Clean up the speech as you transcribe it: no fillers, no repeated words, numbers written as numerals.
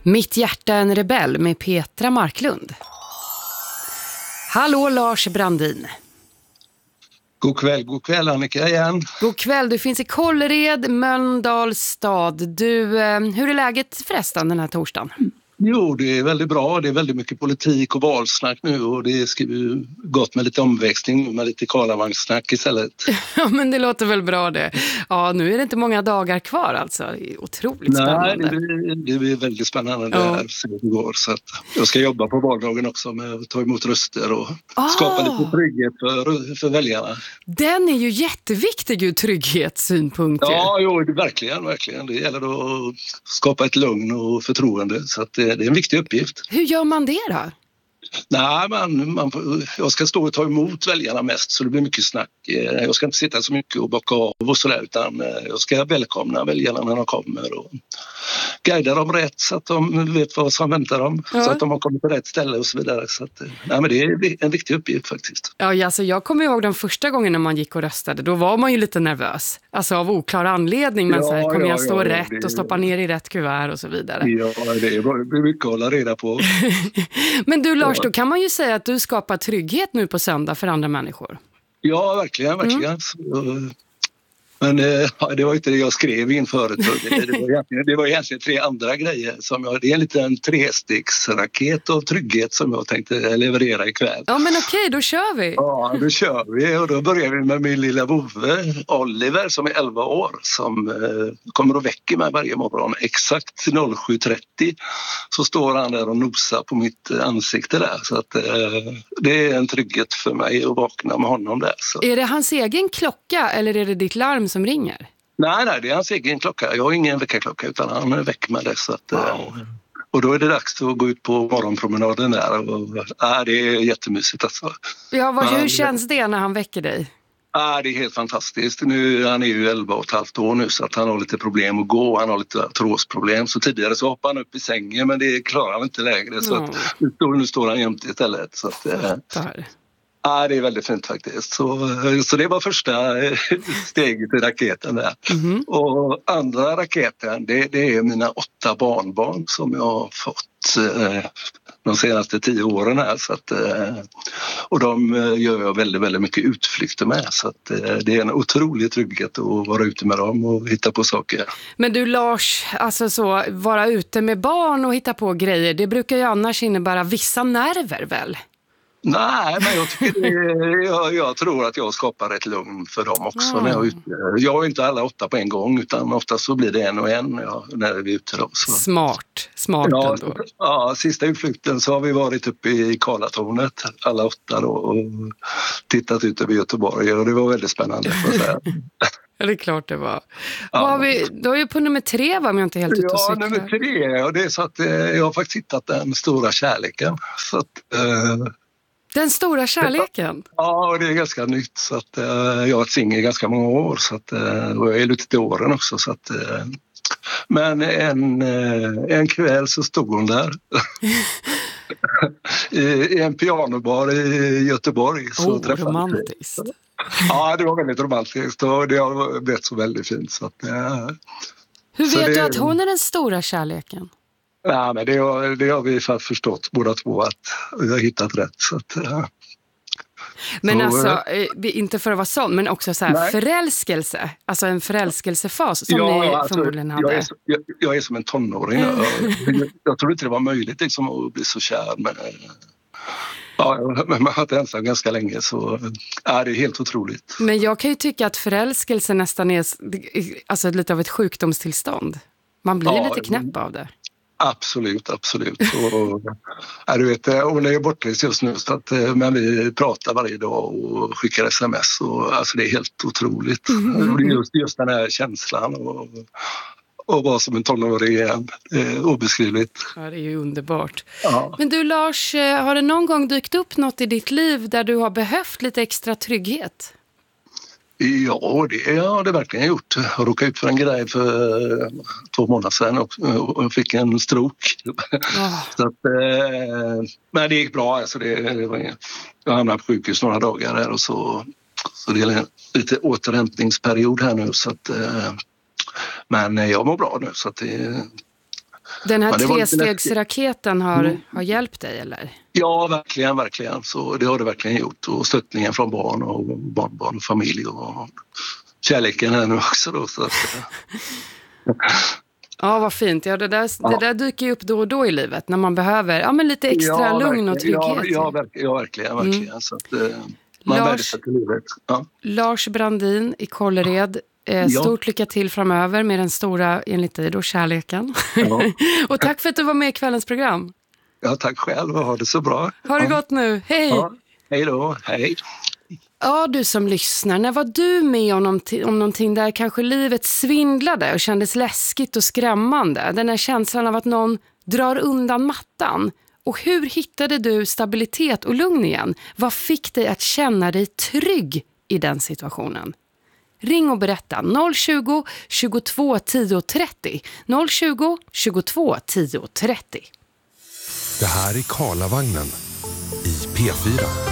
Mitt hjärta en rebell med Petra Marklund. Hallå Lars Brandin. God kväll Annika igen. God kväll, du finns i Kållered, Mölndals stad. Du, hur är läget förresten den här torsdagen? Jo, det är väldigt bra. Det är väldigt mycket politik och valsnack nu och det är gott med lite omväxling med lite Karlavagnsnack istället. Ja, men det låter väl bra det. Ja, nu är det inte många dagar kvar alltså. Det är otroligt spännande. Nej, det blir väldigt spännande det här som det går. Så att jag ska jobba på valdagen också med att ta emot röster och skapa lite trygghet för väljarna. Den är ju jätteviktig ur trygghetssynpunkt. Ja, jo, verkligen. Det gäller att skapa ett lugn och förtroende så att det är en viktig uppgift. Hur gör man det då? Nej, jag ska stå och ta emot väljarna mest så det blir mycket snack. Jag ska inte sitta så mycket och bocka av och sådär utan jag ska välkomna väljarna när de kommer och guida dem rätt så att de vet vad som väntar dem. Ja. Så att de har kommit på rätt ställe och så vidare. Så att, nej, men det är en viktig uppgift faktiskt. Ja, alltså, jag kommer ihåg den första gången när man gick och röstade. Då var man ju lite nervös. Alltså av oklar anledning. Men så här, kommer jag stå rätt och stoppa ner i rätt kuvert och så vidare. Ja, det är mycket att hålla reda på. Men du Lars, då kan man ju säga att du skapar trygghet nu på söndag för andra människor. Ja, verkligen. Men det var inte det jag skrev inför. Det var egentligen 3 andra grejer. Det är en liten 3-stegsraket av trygghet som jag tänkte leverera ikväll. Ja, men okej, då kör vi. Ja, då kör vi. Och då börjar vi med min lilla vovve, Oliver, som är 11 år. Som kommer och väcker mig varje morgon. Exakt 07.30 så står han där och nosar på mitt ansikte där. Så att det är en trygghet för mig att vakna med honom där. Så. Är det hans egen klocka eller är det ditt larm som ringer? Nej, det är hans egen klocka. Jag har ingen väckarklocka utan han väcker med det. Så att, och då är det dags att gå ut på morgonpromenaden där. Det är jättemysigt alltså. Ja, hur känns det när han väcker dig? Det är helt fantastiskt. Han är ju 11,5 år nu så att han har lite problem att gå. Han har lite artrosproblem. Så tidigare så hoppade han upp i sängen men det klarar han inte längre. Så att, nu står han jämt istället. Så att, det är väldigt fint faktiskt. Så det var första steget i raketen där. Mm-hmm. Och andra raketen, det är mina 8 barnbarn som jag har fått de senaste 10 åren här. Så att, och de gör jag väldigt, väldigt mycket utflykter med. Så att, det är en otrolig trygghet att vara ute med dem och hitta på saker. Men du Lars, alltså så, vara ute med barn och hitta på grejer, det brukar ju annars innebära vissa nerver väl? Nej, men jag tror att jag skapar ett lugn för dem också när jag är ute. Jag har inte alla 8 på en gång utan ofta så blir det en och en när vi är ute då. Så. Smart ändå. Ja, sista utflykten så har vi varit uppe i Karlatornet alla 8 då och tittat ut över Göteborg och det var väldigt spännande får jag säga. Ja, det är klart det var. Då är ju på nummer 3 var man inte helt ute och cyklar. Ja, nummer 3 och det är så att jag har faktiskt hittat den stora kärleken. Så att, den stora kärleken? Ja, och det är ganska nytt. Så att, jag har varit singel ganska många år så att, och jag är lite till åren också. Så att, men en kväll så stod hon där i en pianobar i Göteborg. Så romantiskt. Ja, det var väldigt romantiskt och det har blivit så väldigt fint. Så att, hur vet du att hon är den stora kärleken? Ja, men det har vi förstått båda två att vi har hittat rätt. Så att, men alltså, inte för att vara sån, men också så här förälskelse. Alltså en förälskelsefas som ni förmodligen hade. Jag är som en tonåring. Jag trodde inte det var möjligt liksom, att bli så kär. Men man har varit ensam ganska länge så det är helt otroligt. Men jag kan ju tycka att förälskelse nästan är alltså, lite av ett sjukdomstillstånd. Man blir lite knäpp av det. Absolut. Och, du vet, hon är ju bortrest just nu så att, men vi pratar varje dag och skickar sms och alltså det är helt otroligt. Och det är just den här känslan och vara som en tonåring igen. Obeskrivligt. Ja, det är ju underbart. Ja. Men du Lars, har det någon gång dykt upp något i ditt liv där du har behövt lite extra trygghet? Ja, det har det verkligen gjort. Jag råkade ut för en grej för 2 månader sedan och jag fick en stroke. Så att, men det gick bra. Alltså jag hamnade på sjukhus några dagar där och så det är lite återhämtningsperiod här nu. Så att, men jag mår bra nu så att Den här trestegsraketen har hjälpt dig, eller? Ja, verkligen. Så det har det verkligen gjort. Och stöttningen från barn och barnbarn och familj och kärleken här nu också då. Så att, ja, vad fint. Ja, det där dyker ju upp då och då i livet när man behöver lite extra lugn och trygghet. Ja, verkligen. Så att, man värdesätter livet. Ja. Lars Brandin i Kållered. Stort lycka till framöver med den stora, enligt dig då, kärleken. Ja. Och tack för att du var med i kvällens program. Ja, tack själv. Ha det så bra. Ha det gott nu. Hej! Ja. Hej då. Hej. Ja, du som lyssnar, när var du med om någonting där kanske livet svindlade och kändes läskigt och skrämmande? Den här känslan av att någon drar undan mattan. Och hur hittade du stabilitet och lugn igen? Vad fick dig att känna dig trygg i den situationen? Ring och berätta 020 22 10 30. 020 22 10 30. Det här är Karlavagnen i P4.